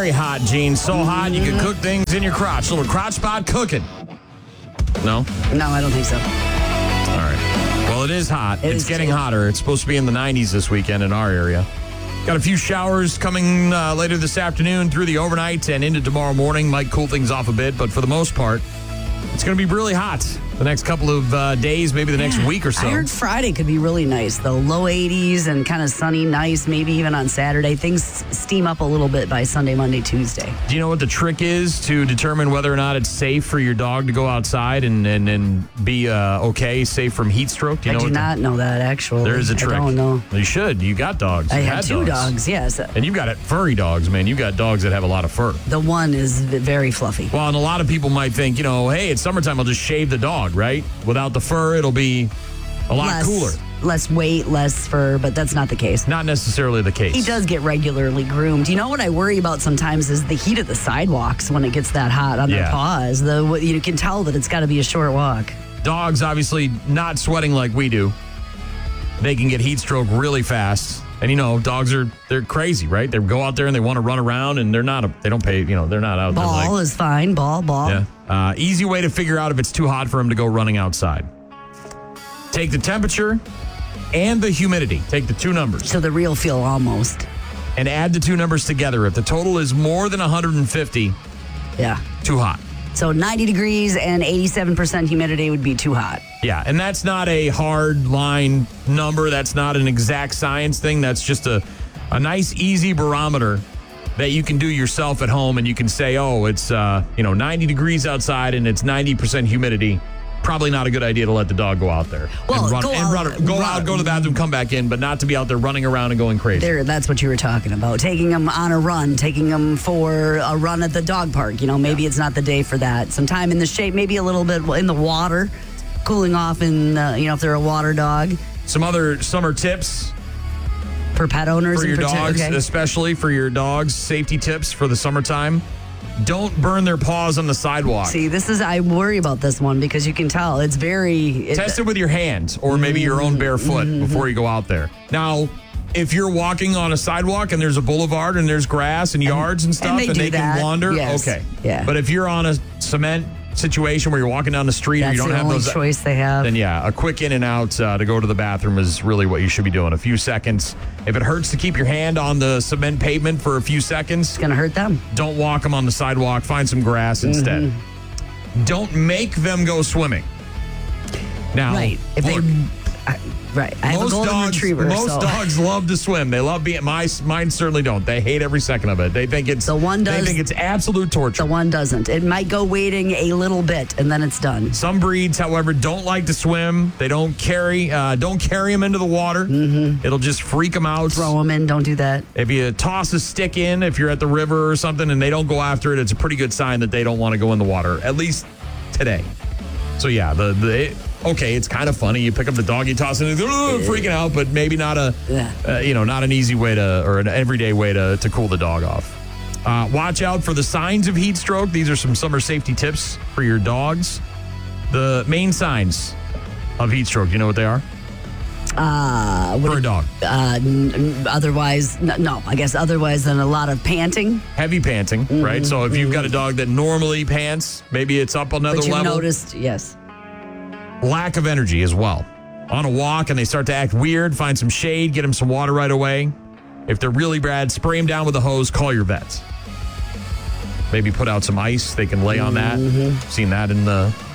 very hot, Gene. So hot you can cook things in your crotch. Little crotch spot cooking. No? No, I don't think so. All right. Well, it is hot. It's getting hotter. It's supposed to be in the 90s this weekend in our area. Got a few showers coming later this afternoon through the overnight and into tomorrow morning. Might cool things off a bit, but for the most part, it's going to be really hot the next couple of days, maybe the next week or so. I heard Friday could be really nice, though. Low 80s and kind of sunny, nice, maybe even on Saturday. Things steam up a little bit by Sunday, Monday, Tuesday. Do you know what the trick is to determine whether or not it's safe for your dog to go outside and be okay, safe from heat stroke? Do you I know do not know that, actually. There is a trick. I don't know. You should. You got dogs. I have two dogs, yes. And you've got furry dogs, man. You've got dogs that have a lot of fur. The one is very fluffy. Well, and a lot of people might think, hey, it's summertime, I'll just shave the dog, right? Without the fur, it'll be a lot cooler. Less weight, less fur, but that's not the case. Not necessarily the case. He does get regularly groomed. You know what I worry about sometimes is the heat of the sidewalks when it gets that hot on their paws. You can tell that it's got to be a short walk. Dogs, obviously, not sweating like we do. They can get heat stroke really fast. And, dogs they're crazy, right? They go out there and they want to run around and they don't pay, they're not out there like. Ball is fine. Ball. Yeah. Easy way to figure out if it's too hot for them to go running outside. Take the temperature and the humidity. Take the two numbers. So the real feel almost. And add the two numbers together. If the total is more than 150, too hot. So 90 degrees and 87% humidity would be too hot. Yeah, and that's not a hard line number. That's not an exact science thing. That's just a nice, easy barometer that you can do yourself at home, and you can say, it's 90 degrees outside and it's 90% humidity. Probably not a good idea to let the dog go out there. Well, go to the bathroom, come back in, but not to be out there running around and going crazy. That's what you were talking about. Taking them on a run, taking them for a run at the dog park. Maybe it's not the day for that. Sometime in the shade, maybe a little bit in the water, cooling off in, if they're a water dog. Some other summer tips for pet owners for your dogs, especially for your dogs. Safety tips for the summertime. Don't burn their paws on the sidewalk. See, I worry about this one because you can tell it's very... Test it with your hands or maybe your own bare foot before you go out there. Now, if you're walking on a sidewalk and there's a boulevard and there's grass and yards and stuff and they can wander, okay. Yeah. But if you're on a cement situation where you're walking down the street and you don't have those... That's the only choice they have. Then a quick in and out to go to the bathroom is really what you should be doing. A few seconds. If it hurts to keep your hand on the cement pavement for a few seconds... It's going to hurt them. Don't walk them on the sidewalk. Find some grass instead. Don't make them go swimming. Now, right. Right. I have a golden retriever. Most dogs love to swim. They love being. Mine certainly don't. They hate every second of it. They think it's. The one does. They think it's absolute torture. The one doesn't. It might go wading a little bit and then it's done. Some breeds, however, don't like to swim. They don't carry them into the water. It'll just freak them out. Throw them in. Don't do that. If you toss a stick in, if you're at the river or something, and they don't go after it, it's a pretty good sign that they don't want to go in the water. At least today. So okay, it's kind of funny. You pick up the dog, you toss it, and freaking out, but maybe not not an easy way or an everyday way to cool the dog off. Watch out for the signs of heat stroke. These are some summer safety tips for your dogs. The main signs of heat stroke, you know what they are? For a dog. Otherwise than a lot of panting. Heavy panting, right? So if you've got a dog that normally pants, maybe it's up another level. But you noticed, yes. Lack of energy as well. On a walk and they start to act weird, find some shade, get them some water right away. If they're really bad, spray them down with a hose, call your vet. Maybe put out some ice. They can lay on that. Seen that in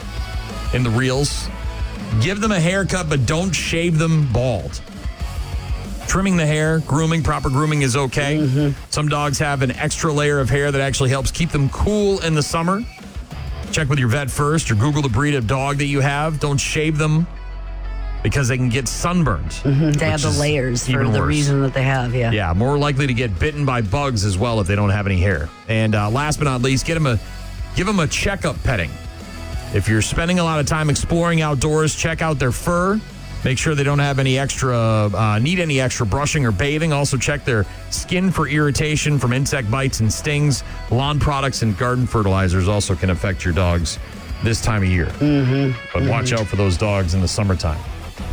the reels. Give them a haircut, but don't shave them bald. Trimming the hair, proper grooming is okay. Some dogs have an extra layer of hair that actually helps keep them cool in the summer. Check with your vet first or Google the breed of dog that you have. Don't shave them because they can get sunburned. They have the layers for the reason that they have, Yeah, more likely to get bitten by bugs as well if they don't have any hair. And last but not least, give them a checkup petting. If you're spending a lot of time exploring outdoors, check out their fur. Make sure they don't have any need any extra brushing or bathing. Also check their skin for irritation from insect bites and stings. Lawn products and garden fertilizers also can affect your dogs this time of year. But watch out for those dogs in the summertime.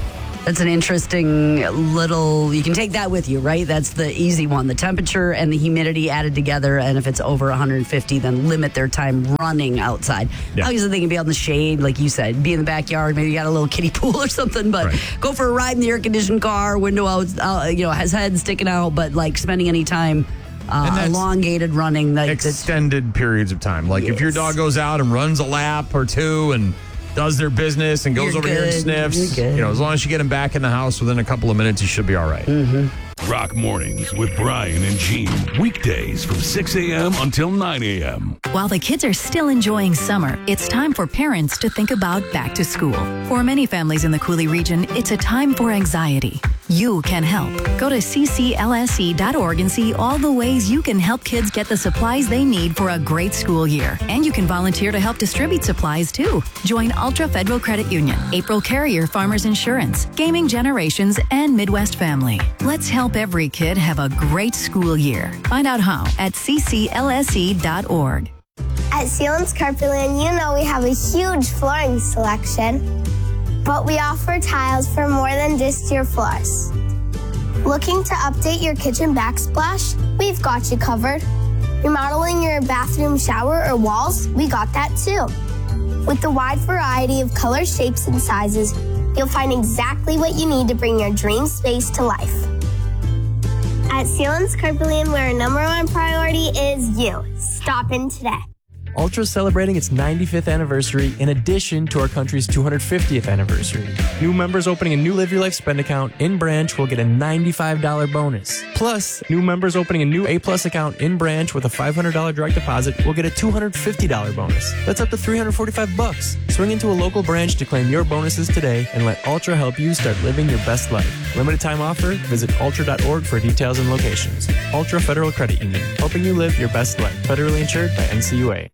That's an interesting little, you can take that with you, right? That's the easy one. The temperature and the humidity added together, and if it's over 150, then limit their time running outside. Yeah. Obviously, they can be out in the shade, like you said, be in the backyard, maybe you got a little kiddie pool or something, but go for a ride in the air-conditioned car, window out, has head sticking out, but like spending any time elongated running. Like extended periods of time. Like if your dog goes out and runs a lap or two and does their business and goes over here and sniffs, as long as you get him back in the house within a couple of minutes, you should be all right. Mm-hmm. Rock Mornings with Brian and Gene. Weekdays from 6 a.m. until 9 a.m. While the kids are still enjoying summer, it's time for parents to think about back to school. For many families in the Cooley region, it's a time for anxiety. You can help. Go to cclse.org and see all the ways you can help kids get the supplies they need for a great school year. And you can volunteer to help distribute supplies too. Join Ultra Federal Credit Union, April Carrier Farmers Insurance, Gaming Generations, and Midwest Family. Let's help every kid have a great school year. Find out how at cclse.org. At Sealands Carpetland, we have a huge flooring selection, but we offer tiles for more than just your floors. Looking to update your kitchen backsplash? We've got you covered. Remodeling your bathroom shower or walls? We got that too. With the wide variety of colors, shapes, and sizes, you'll find exactly what you need to bring your dream space to life. At Sealands Carpetland, where our number one priority is you. Stop in today. Ultra is celebrating its 95th anniversary in addition to our country's 250th anniversary. New members opening a new Live Your Life spend account in branch will get a $95 bonus. Plus, new members opening a new A-Plus account in branch with a $500 direct deposit will get a $250 bonus. That's up to $345. Swing into a local branch to claim your bonuses today and let Ultra help you start living your best life. Limited time offer. Visit ultra.org for details and locations. Ultra Federal Credit Union, helping you live your best life. Federally insured by NCUA.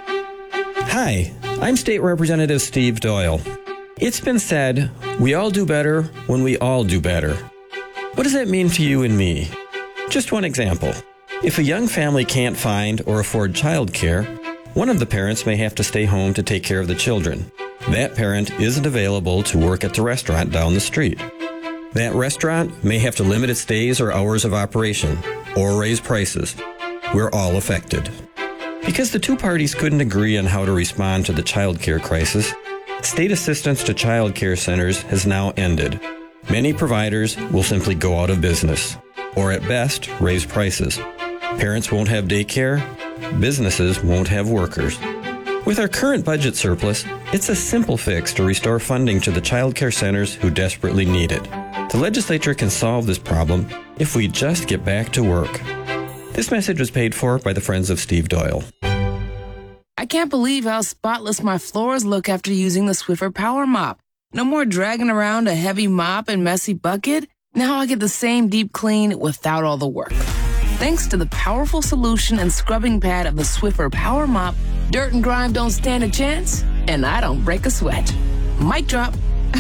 Hi, I'm State Representative Steve Doyle. It's been said, we all do better when we all do better. What does that mean to you and me? Just one example. If a young family can't find or afford childcare, one of the parents may have to stay home to take care of the children. That parent isn't available to work at the restaurant down the street. That restaurant may have to limit its days or hours of operation, or raise prices. We're all affected. Because the two parties couldn't agree on how to respond to the child care crisis, state assistance to child care centers has now ended. Many providers will simply go out of business, or at best, raise prices. Parents won't have daycare, businesses won't have workers. With our current budget surplus, it's a simple fix to restore funding to the child care centers who desperately need it. The legislature can solve this problem if we just get back to work. This message was paid for by the Friends of Steve Doyle. I can't believe how spotless my floors look after using the Swiffer Power Mop. No more dragging around a heavy mop and messy bucket. Now I get the same deep clean without all the work. Thanks to the powerful solution and scrubbing pad of the Swiffer Power Mop, dirt and grime don't stand a chance, and I don't break a sweat. Mic drop.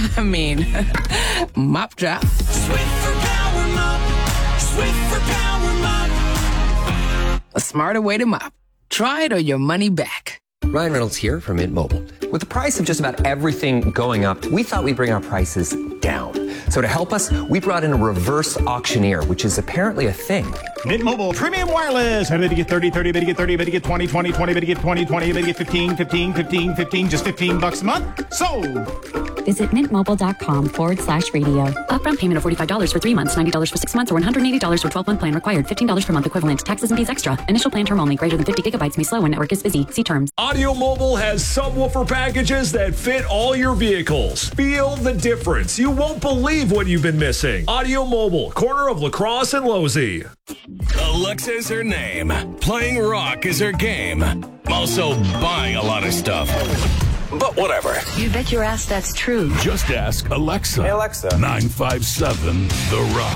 Mop drop. Swiffer Power Mop. Swiffer Power Mop. A smarter way to mop. Try it or your money back. Ryan Reynolds here from Mint Mobile. With the price of just about everything going up, we thought we'd bring our prices down. So to help us, we brought in a reverse auctioneer, which is apparently a thing. Mint Mobile Premium Wireless. How did you get 30, 30, bid you get 30, bid you get 20, 20, 20, bid you get 20, 20, bid you get 15, 15, 15, 15, just $15 a month? Sold! Visit mintmobile.com/radio. Upfront payment of $45 for 3 months, $90 for 6 months, or $180 for 12-month plan required. $15 per month equivalent. Taxes and fees extra. Initial plan term only. Greater than 50 gigabytes may slow when network is busy. See terms. Audio Mobile has subwoofer packages that fit all your vehicles. Feel the difference. You won't believe what you've been missing. Audio Mobile, corner of La Crosse and Losey. Alexa's her name. Playing rock is her game. Also buying a lot of stuff. But whatever. You bet your ass that's true. Just ask Alexa. Hey, Alexa. 957 The Rock.